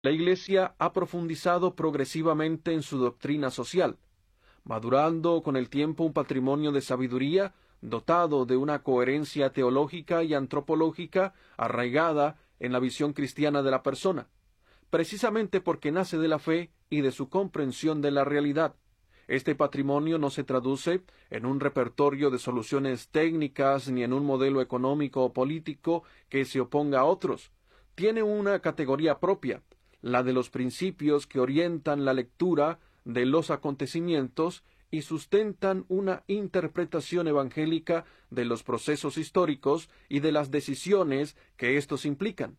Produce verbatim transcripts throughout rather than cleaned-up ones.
La Iglesia ha profundizado progresivamente en su doctrina social, madurando con el tiempo un patrimonio de sabiduría dotado de una coherencia teológica y antropológica arraigada en la visión cristiana de la persona, precisamente porque nace de la fe y de su comprensión de la realidad. Este patrimonio no se traduce en un repertorio de soluciones técnicas ni en un modelo económico o político que se oponga a otros. Tiene una categoría propia, la de los principios que orientan la lectura de los acontecimientos y sustentan una interpretación evangélica de los procesos históricos y de las decisiones que éstos implican.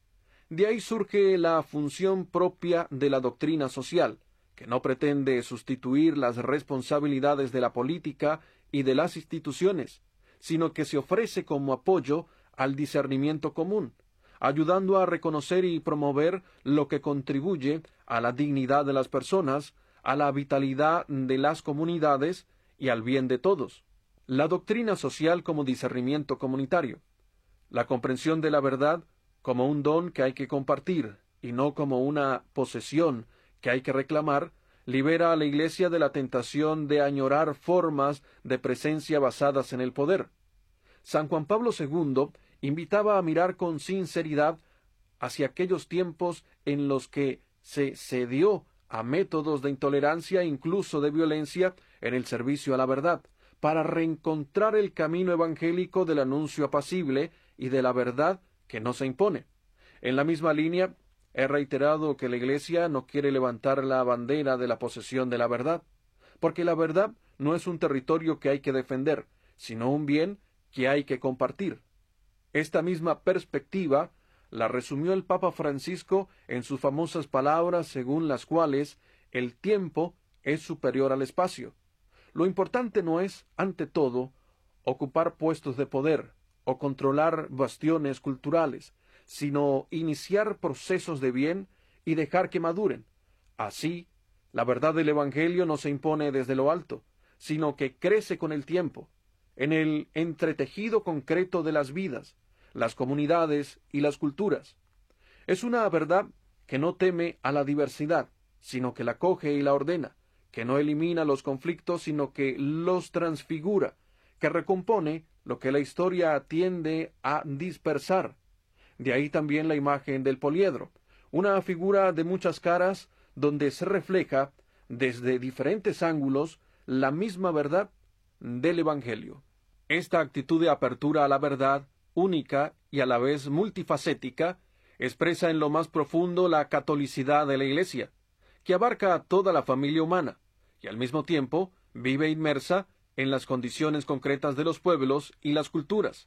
De ahí surge la función propia de la doctrina social, que no pretende sustituir las responsabilidades de la política y de las instituciones, sino que se ofrece como apoyo al discernimiento común, ayudando a reconocer y promover lo que contribuye a la dignidad de las personas, a la vitalidad de las comunidades y al bien de todos. La doctrina social como discernimiento comunitario. La comprensión de la verdad como un don que hay que compartir y no como una posesión que hay que reclamar, libera a la Iglesia de la tentación de añorar formas de presencia basadas en el poder. San Juan Pablo segundo invitaba a mirar con sinceridad hacia aquellos tiempos en los que se cedió a métodos de intolerancia e incluso de violencia en el servicio a la verdad, para reencontrar el camino evangélico del anuncio apacible y de la verdad que no se impone. En la misma línea, he reiterado que la Iglesia no quiere levantar la bandera de la posesión de la verdad, porque la verdad no es un territorio que hay que defender, sino un bien que hay que compartir. Esta misma perspectiva la resumió el Papa Francisco en sus famosas palabras según las cuales el tiempo es superior al espacio. Lo importante no es, ante todo, ocupar puestos de poder o controlar bastiones culturales, sino iniciar procesos de bien y dejar que maduren. Así, la verdad del Evangelio no se impone desde lo alto, sino que crece con el tiempo, en el entretejido concreto de las vidas, las comunidades y las culturas. Es una verdad que no teme a la diversidad, sino que la acoge y la ordena, que no elimina los conflictos, sino que los transfigura, que recompone lo que la historia tiende a dispersar. De ahí también la imagen del poliedro, una figura de muchas caras donde se refleja desde diferentes ángulos la misma verdad del Evangelio. Esta actitud de apertura a la verdad, única y a la vez multifacética, expresa en lo más profundo la catolicidad de la Iglesia, que abarca a toda la familia humana, y al mismo tiempo vive inmersa en las condiciones concretas de los pueblos y las culturas.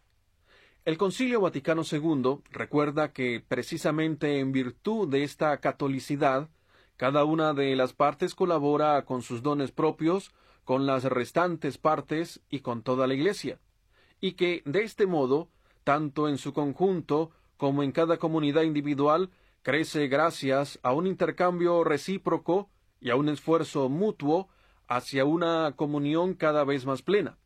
El Concilio Vaticano segundo recuerda que, precisamente en virtud de esta catolicidad, cada una de las partes colabora con sus dones propios, con las restantes partes y con toda la Iglesia, y que, de este modo, tanto en su conjunto como en cada comunidad individual, crece gracias a un intercambio recíproco y a un esfuerzo mutuo hacia una comunión cada vez más plena.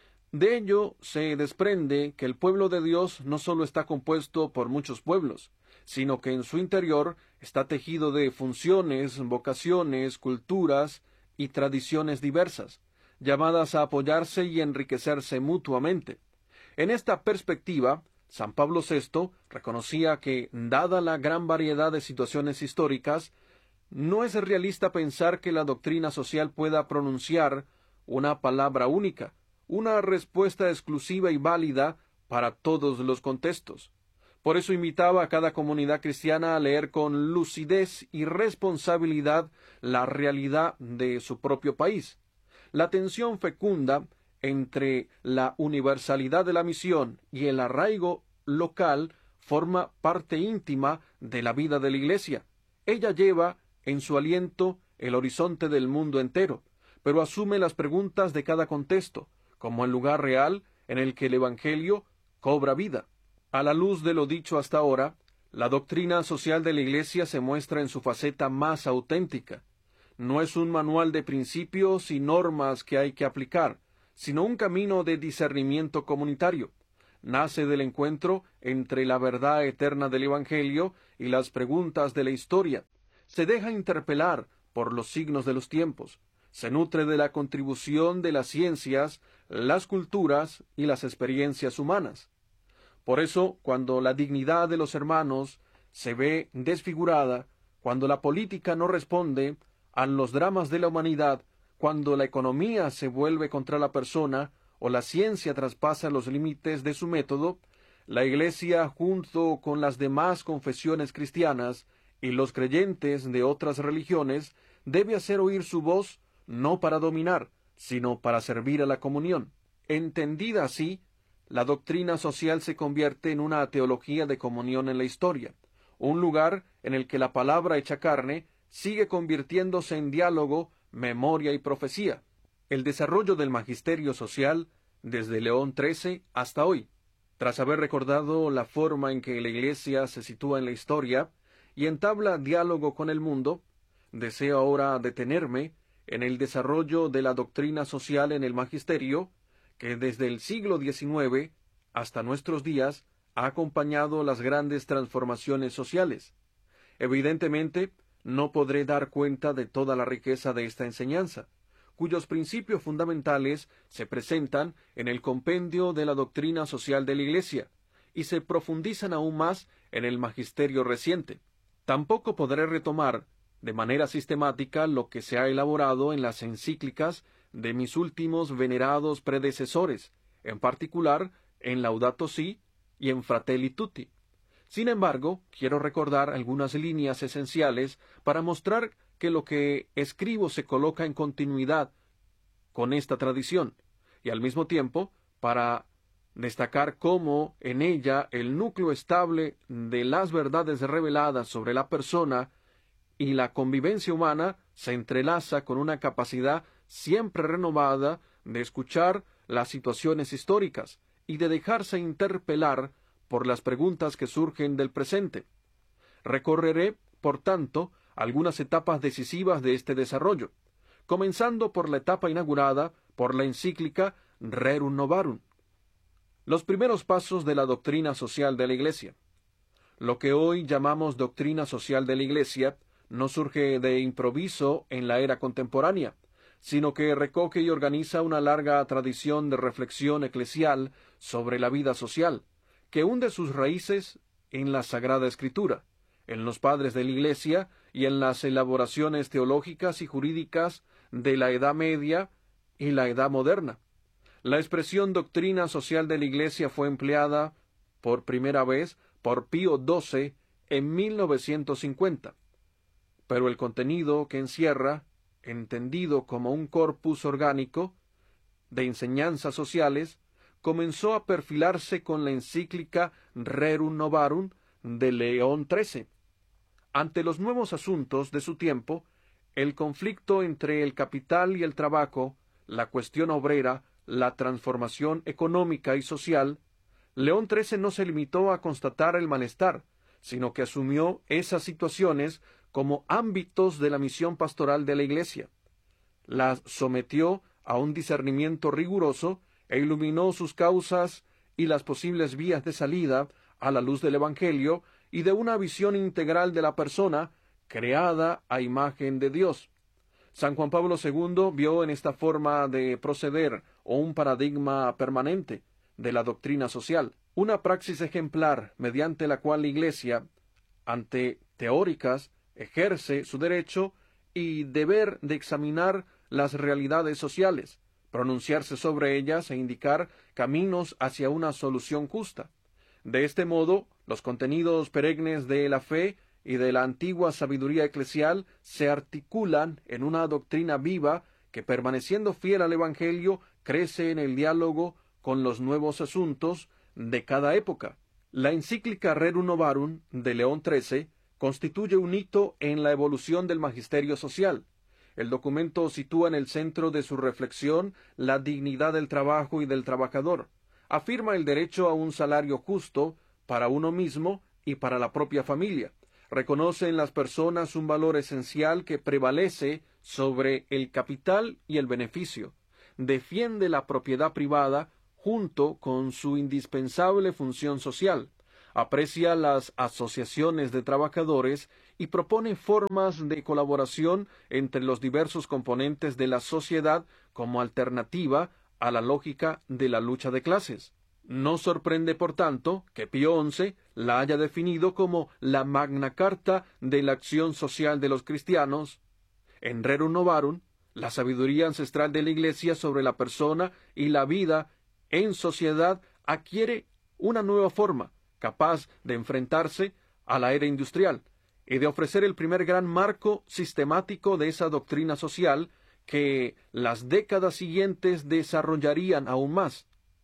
De ello se desprende que el pueblo de Dios no solo está compuesto por muchos pueblos, sino que en su interior está tejido de funciones, vocaciones, culturas y tradiciones diversas, llamadas a apoyarse y enriquecerse mutuamente. En esta perspectiva, San Pablo sexto reconocía que, dada la gran variedad de situaciones históricas, no es realista pensar que la doctrina social pueda pronunciar una palabra única, una respuesta exclusiva y válida para todos los contextos. Por eso invitaba a cada comunidad cristiana a leer con lucidez y responsabilidad la realidad de su propio país. La tensión fecunda entre la universalidad de la misión y el arraigo local forma parte íntima de la vida de la Iglesia. Ella lleva en su aliento el horizonte del mundo entero, pero asume las preguntas de cada contexto, como el lugar real en el que el Evangelio cobra vida. A la luz de lo dicho hasta ahora, la doctrina social de la Iglesia se muestra en su faceta más auténtica. No es un manual de principios y normas que hay que aplicar, sino un camino de discernimiento comunitario. Nace del encuentro entre la verdad eterna del Evangelio y las preguntas de la historia, se deja interpelar por los signos de los tiempos, se nutre de la contribución de las ciencias, las culturas y las experiencias humanas. Por eso, cuando la dignidad de los hermanos se ve desfigurada, cuando la política no responde a los dramas de la humanidad, cuando la economía se vuelve contra la persona o la ciencia traspasa los límites de su método, la Iglesia, junto con las demás confesiones cristianas y los creyentes de otras religiones, debe hacer oír su voz no para dominar, sino para servir a la comunión. Entendida así, la doctrina social se convierte en una teología de comunión en la historia, un lugar en el que la palabra hecha carne sigue convirtiéndose en diálogo, memoria y profecía. El desarrollo del magisterio social desde León trece hasta hoy. Tras haber recordado la forma en que la Iglesia se sitúa en la historia y entabla diálogo con el mundo, deseo ahora detenerme en el desarrollo de la doctrina social en el magisterio, que desde el siglo diecinueve hasta nuestros días ha acompañado las grandes transformaciones sociales. Evidentemente, no podré dar cuenta de toda la riqueza de esta enseñanza, cuyos principios fundamentales se presentan en el compendio de la doctrina social de la Iglesia, y se profundizan aún más en el magisterio reciente. Tampoco podré retomar de manera sistemática lo que se ha elaborado en las encíclicas de mis últimos venerados predecesores, en particular en Laudato Si y en Fratelli Tutti. Sin embargo, quiero recordar algunas líneas esenciales para mostrar que lo que escribo se coloca en continuidad con esta tradición, y al mismo tiempo para destacar cómo en ella el núcleo estable de las verdades reveladas sobre la persona y la convivencia humana se entrelaza con una capacidad siempre renovada de escuchar las situaciones históricas y de dejarse interpelar por las preguntas que surgen del presente. Recorreré, por tanto, algunas etapas decisivas de este desarrollo, comenzando por la etapa inaugurada por la encíclica Rerum Novarum. Los primeros pasos de la doctrina social de la Iglesia. Lo que hoy llamamos doctrina social de la Iglesia no surge de improviso en la era contemporánea, sino que recoge y organiza una larga tradición de reflexión eclesial sobre la vida social, que hunde sus raíces en la Sagrada Escritura, en los padres de la Iglesia y en las elaboraciones teológicas y jurídicas de la Edad Media y la Edad Moderna. La expresión doctrina social de la Iglesia fue empleada por primera vez por Pío doce en mil novecientos cincuenta, pero el contenido que encierra, entendido como un corpus orgánico de enseñanzas sociales, comenzó a perfilarse con la encíclica Rerum Novarum de León trece. Ante los nuevos asuntos de su tiempo, el conflicto entre el capital y el trabajo, la cuestión obrera, la transformación económica y social, León trece no se limitó a constatar el malestar, sino que asumió esas situaciones como ámbitos de la misión pastoral de la Iglesia. Las sometió a un discernimiento riguroso e iluminó sus causas y las posibles vías de salida a la luz del Evangelio y de una visión integral de la persona creada a imagen de Dios. San Juan Pablo segundo vio en esta forma de proceder o un paradigma permanente de la doctrina social, una praxis ejemplar mediante la cual la Iglesia, ante teóricas, ejerce su derecho y deber de examinar las realidades sociales, pronunciarse sobre ellas e indicar caminos hacia una solución justa. De este modo, los contenidos perennes de la fe y de la antigua sabiduría eclesial se articulan en una doctrina viva que, permaneciendo fiel al Evangelio, crece en el diálogo con los nuevos asuntos de cada época. La encíclica Rerum Novarum de León trece constituye un hito en la evolución del magisterio social. El documento sitúa en el centro de su reflexión la dignidad del trabajo y del trabajador. Afirma el derecho a un salario justo para uno mismo y para la propia familia. Reconoce en las personas un valor esencial que prevalece sobre el capital y el beneficio. Defiende la propiedad privada junto con su indispensable función social. aprecia las asociaciones de trabajadores y propone formas de colaboración entre los diversos componentes de la sociedad como alternativa a la lógica de la lucha de clases. No sorprende, por tanto, que Pío once la haya definido como la Magna Carta de la acción social de los cristianos. En Rerum Novarum, la sabiduría ancestral de la Iglesia sobre la persona y la vida en sociedad adquiere una nueva forma, capaz de enfrentarse a la era industrial y de ofrecer el primer gran marco sistemático de esa doctrina social que las décadas siguientes desarrollarían aún más.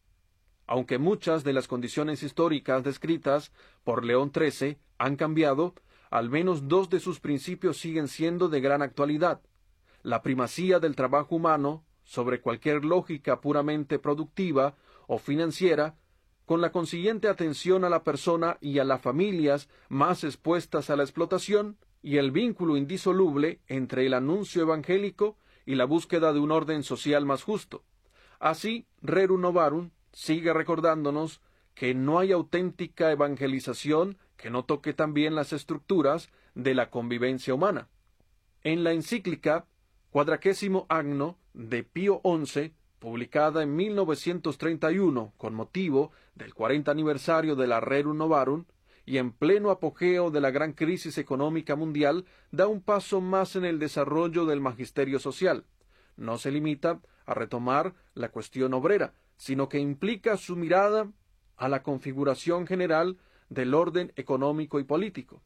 Aunque muchas de las condiciones históricas descritas por León trece han cambiado, al menos dos de sus principios siguen siendo de gran actualidad: la primacía del trabajo humano sobre cualquier lógica puramente productiva o financiera, con la consiguiente atención a la persona y a las familias más expuestas a la explotación, y el vínculo indisoluble entre el anuncio evangélico y la búsqueda de un orden social más justo. Así, Rerum Novarum sigue recordándonos que no hay auténtica evangelización que no toque también las estructuras de la convivencia humana. En la encíclica Quadragésimo Anno de Pío once, publicada en mil novecientos treinta y uno con motivo del cuarenta aniversario de la Rerum Novarum, y en pleno apogeo de la gran crisis económica mundial, da un paso más en el desarrollo del magisterio social. No se limita a retomar la cuestión obrera, sino que implica su mirada a la configuración general del orden económico y político.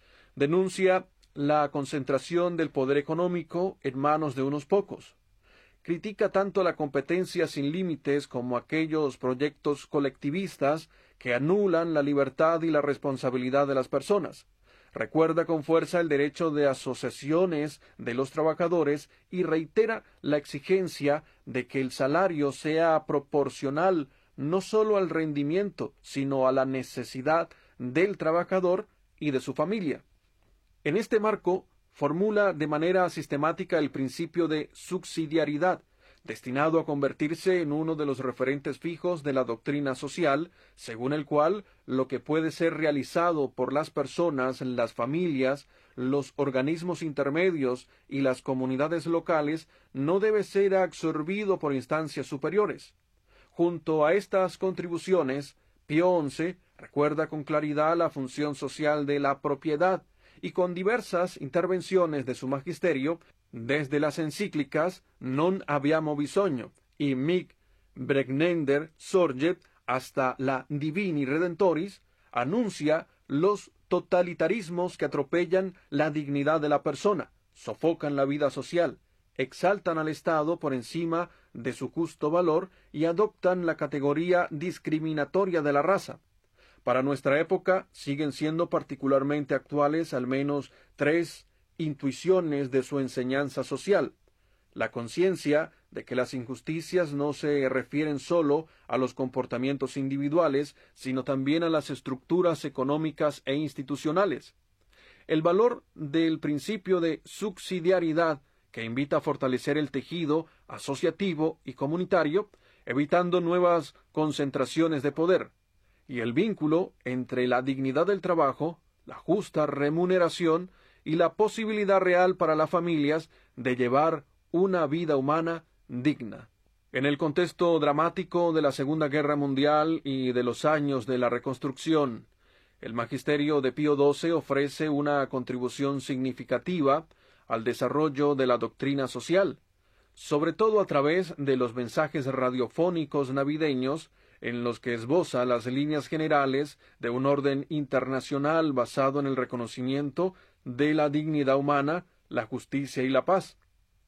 Denuncia la concentración del poder económico en manos de unos pocos. Critica tanto la competencia sin límites como aquellos proyectos colectivistas que anulan la libertad y la responsabilidad de las personas. Recuerda con fuerza el derecho de asociaciones de los trabajadores y reitera la exigencia de que el salario sea proporcional no sólo al rendimiento, sino a la necesidad del trabajador y de su familia. En este marco, formula de manera sistemática el principio de subsidiariedad, destinado a convertirse en uno de los referentes fijos de la doctrina social, según el cual lo que puede ser realizado por las personas, las familias, los organismos intermedios y las comunidades locales no debe ser absorbido por instancias superiores. Junto a estas contribuciones, Pío once recuerda con claridad la función social de la propiedad, y con diversas intervenciones de su magisterio, desde las encíclicas Non abbiamo bisogno y Mic Bregnender Sorget hasta la Divini Redentoris, anuncia los totalitarismos que atropellan la dignidad de la persona, sofocan la vida social, exaltan al Estado por encima de su justo valor y adoptan la categoría discriminatoria de la raza. Para nuestra época siguen siendo particularmente actuales al menos tres intuiciones de su enseñanza social: la conciencia de que las injusticias no se refieren sólo a los comportamientos individuales, sino también a las estructuras económicas e institucionales; el valor del principio de subsidiariedad, que invita a fortalecer el tejido asociativo y comunitario, evitando nuevas concentraciones de poder; y el vínculo entre la dignidad del trabajo, la justa remuneración y la posibilidad real para las familias de llevar una vida humana digna. En el contexto dramático de la Segunda Guerra Mundial y de los años de la reconstrucción, el magisterio de Pío doce ofrece una contribución significativa al desarrollo de la doctrina social, sobre todo a través de los mensajes radiofónicos navideños, en los que esboza las líneas generales de un orden internacional basado en el reconocimiento de la dignidad humana, la justicia y la paz.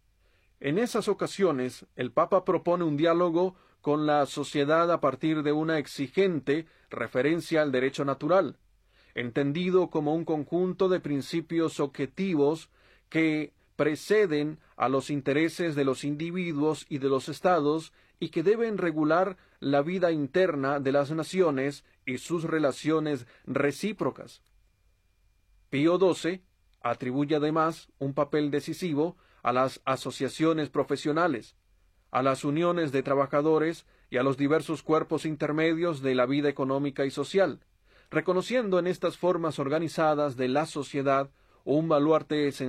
En esas ocasiones, el Papa propone un diálogo con la sociedad a partir de una exigente referencia al derecho natural, entendido como un conjunto de principios objetivos que preceden a los intereses de los individuos y de los estados y que deben regular la vida interna de las naciones y sus relaciones recíprocas. Pío doce atribuye además un papel decisivo a las asociaciones profesionales, a las uniones de trabajadores y a los diversos cuerpos intermedios de la vida económica y social, reconociendo en estas formas organizadas de la sociedad un baluarte esencial